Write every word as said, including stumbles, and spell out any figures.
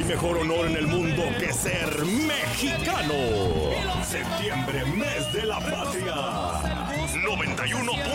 mejor honor en el mundo que ser mexicano. Septiembre, mes de la patria. noventa y uno